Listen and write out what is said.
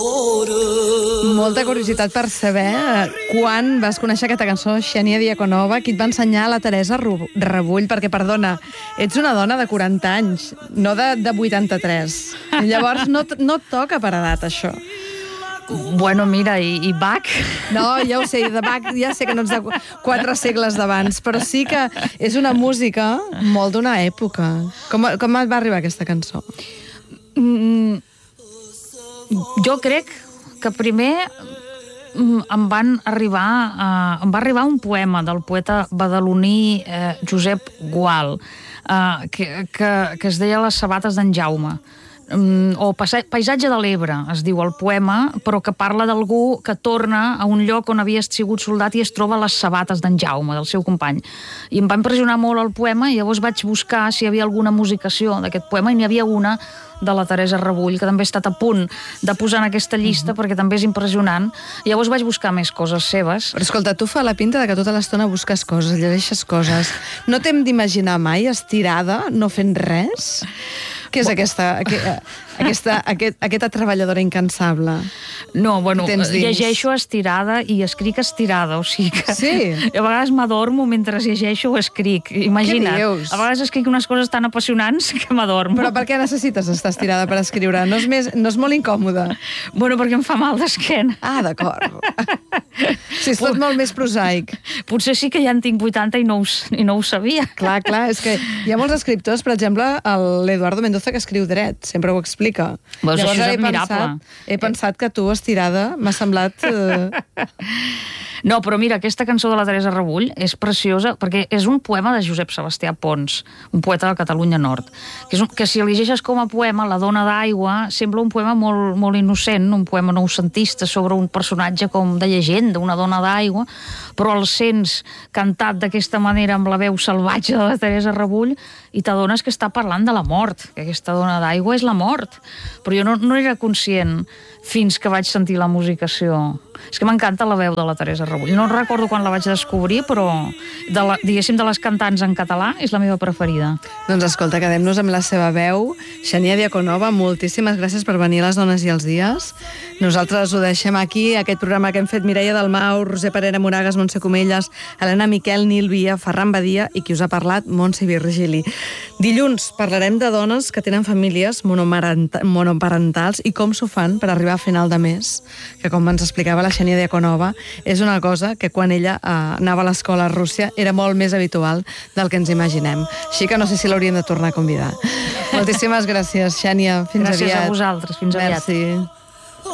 Molta curiositat per saber quan vas conèixer aquesta cançó, Xènia Diaconova, qui et va ensenyar la Teresa Rebull, perquè, perdona, ets una dona de 40 anys, no de 83. Llavors no et toca per edat, això. Bueno, mira, i Bach? No, ja ho sé, de Bach ja sé que no ets de 4 segles d'abans, però sí que és una música molt d'una època. Com et va arribar aquesta cançó? Jo crec que primer em va arribar un poema del poeta badaloní Josep Gual, que es deia Les sabates d'en Jaume, o Paisatge de l'Ebre, es diu el poema, però que parla d'algú que torna a un lloc on havia sigut soldat i es troba a les sabates d'en Jaume, del seu company. I em va impressionar molt el poema i llavors vaig buscar si hi havia alguna musicació d'aquest poema i n'hi havia una de la Teresa Rebull, que també he estat a punt de posar en aquesta llista perquè també és impressionant. I llavors vaig buscar més coses seves. Però escolta, tu fa la pinta de que tota l'estona busques coses, llegeixes coses. No t'hem d'imaginar mai estirada, no fent res? Què és aquesta treballadora incansable? No, bueno, llegeixo estirada i escric estirada, o sigui que sí. A vegades m'adormo mentre llegeixo o escric. Imagina't, què dius? A vegades escric unes coses tan apassionants que m'adormo. Però per què necessites estar estirada per escriure? No és molt incòmode? Bueno, perquè em fa mal d'esquena. Ah, d'acord. Sí, és tot molt més prosaic. Potser sí que ja en tinc 80 i no ho sabia. Clar, és que hi ha molts escriptors, per exemple, l'Eduardo Mendoza, que escriu dret, sempre ho explica. Llavors, això és admirable. He pensat que tu, estirada, m'ha semblat... No, però mira, aquesta cançó de la Teresa Rebull és preciosa perquè és un poema de Josep Sebastià Pons, un poeta de Catalunya Nord, que si el llegeixes com a poema, La dona d'aigua, sembla un poema molt, molt innocent, un poema noucentista sobre un personatge com de llegenda, una dona d'aigua, però el sents cantat d'aquesta manera amb la veu salvatge de la Teresa Rebull i t'adones que està parlant de la mort, que aquesta dona d'aigua és la mort. Però jo no era conscient fins que vaig sentir la musicació. És que m'encanta la veu de la Teresa Rebull. No recordo quan la vaig descobrir, però diguéssim de les cantants en català és la meva preferida. Doncs escolta, quedem-nos amb la seva veu. Xènia Diaconova, moltíssimes gràcies per venir a Les Dones i els Dies. Nosaltres ho deixem aquí, aquest programa que hem fet Mireia Dalmau, Roser Parera Moragas, Montse Comelles, Helena Miquel, Nil Via, Ferran Badia i qui us ha parlat, Montse Virgili. Dilluns parlarem de dones que tenen famílies monoparentals i com s'ho fan per arribar a final de mes, que com ens explicava la Xènia Diaconova, és una cosa que quan ella anava a l'escola a Rússia era molt més habitual del que ens imaginem. Així que no sé si l'hauríem de tornar a convidar. Moltíssimes gràcies, Xènia. Fins aviat. Gràcies a vosaltres. Fins aviat. Merci.